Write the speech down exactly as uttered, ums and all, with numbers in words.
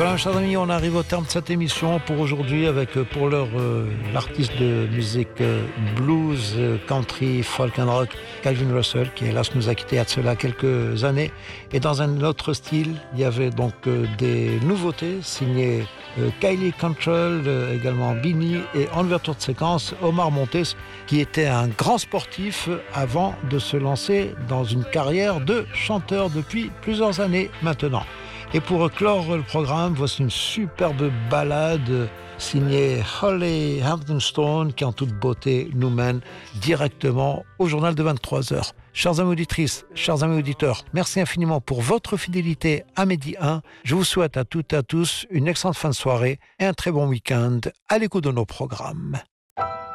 voilà, chers amis, on arrive au terme de cette émission pour aujourd'hui avec, pour l'heure, euh, l'artiste de musique euh, blues, euh, country, folk and rock, Calvin Russell, qui hélas nous a quittés il y a de cela quelques années. Et dans un autre style, il y avait donc euh, des nouveautés signées euh, Kylie Cantrell, euh, également Beanie, et en ouverture de séquence, Omar Montes, qui était un grand sportif avant de se lancer dans une carrière de chanteur depuis plusieurs années maintenant. Et pour clore le programme, voici une superbe ballade signée Holly Hampton-Stone qui en toute beauté nous mène directement au journal de vingt-trois heures. Chers amis auditrices, chers amis auditeurs, merci infiniment pour votre fidélité à Midi un. Je vous souhaite à toutes et à tous une excellente fin de soirée et un très bon week-end à l'écoute de nos programmes.